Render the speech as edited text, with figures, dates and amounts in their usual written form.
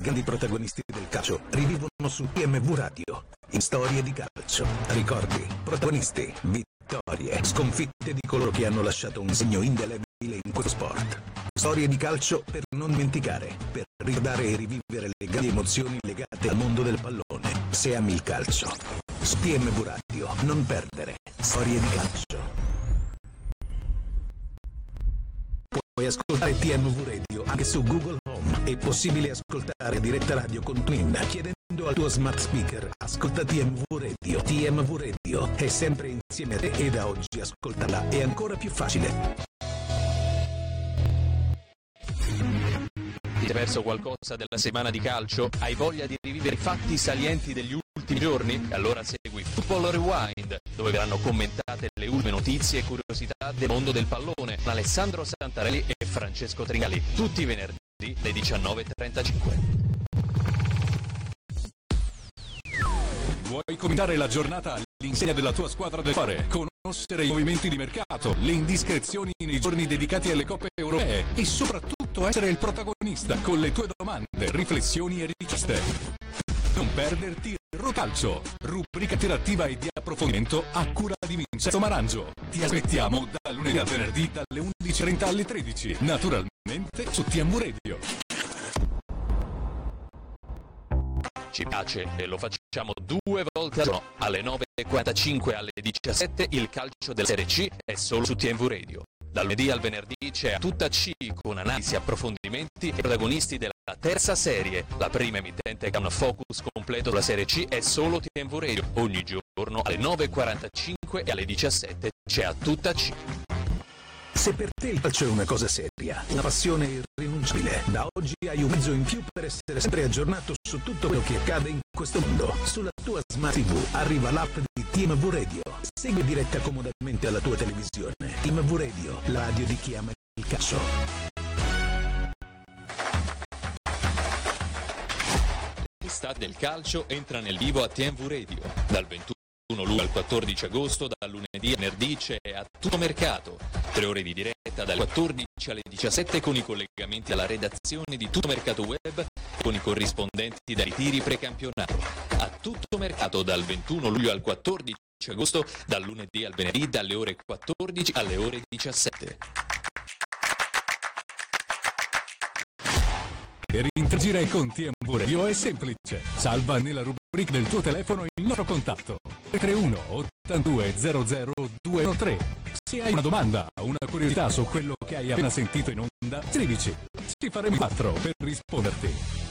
grandi protagonisti del calcio rivivono su TMV Radio. In Storie di calcio. Ricordi, protagonisti, vittorie, sconfitte di coloro che hanno lasciato un segno indelebile in questo sport. Storie di calcio per non dimenticare, per ricordare e rivivere le grandi emozioni legate al mondo del pallone. Se ami il calcio, su TMV Radio non perdere Storie di calcio. Puoi ascoltare TMV Radio anche su Google Home. È possibile ascoltare diretta radio con TuneIn chiedendo al tuo smart speaker ascolta TMV Radio. TMV Radio è sempre insieme a te e da oggi ascoltarla è ancora più facile. Ti hai perso qualcosa della settimana di calcio? Hai voglia di rivivere i fatti salienti degli ultimi giorni? Allora segui Football Rewind, dove verranno commentate le ultime notizie e curiosità del mondo del pallone con Alessandro Santarelli e Francesco Tringali, tutti i venerdì alle 19:35. Vuoi cominciare la giornata all'insegna della tua squadra del cuore? Conoscere i movimenti di mercato, le indiscrezioni nei giorni dedicati alle coppe europee e soprattutto essere il protagonista con le tue domande, riflessioni e richieste. Non perderti Rocalcio, rubrica interattiva e di approfondimento a cura di Vincenzo Marangio. Ti aspettiamo da lunedì al venerdì dalle 11:30 alle 13, naturalmente su TMV Radio. Ci piace e lo facciamo 2 volte al giorno, alle 9:45 alle 17 il calcio della Serie C è solo su TMV Radio. Dal lunedì al venerdì c'è A Tutta C con analisi, approfondimenti e protagonisti della terza serie. La prima emittente che ha un focus completo sulla Serie C è solo TMV Radio. Ogni giorno alle 9:45 e alle 17 c'è A Tutta C. Se per te il calcio è una cosa seria, una passione irrinunciabile, da oggi hai un mezzo in più per essere sempre aggiornato su tutto quello che accade in questo mondo. Sulla tua Smart TV arriva l'app di TMV Radio. Segui diretta comodamente alla tua televisione. TMV Radio, la radio di chi ama il calcio. L'estate del calcio entra nel vivo a TMV Radio. Dal 21 luglio al 14 agosto, dal lunedì al venerdì c'è A Tutto Mercato. 3 ore di diretta dalle 14 alle 17 con i collegamenti alla redazione di Tutto Mercato Web e con i corrispondenti dai ritiri precampionato. A Tutto Mercato dal 21 luglio al 14 agosto, dal lunedì al venerdì dalle ore 14 alle ore 17. Per interagire con TMV Radio è semplice. Salva nella rubrica del tuo telefono il nostro contatto 331 82 00 213. Se hai una domanda o una curiosità su quello che hai appena sentito in onda, scrivici. Ci faremo 4 per risponderti.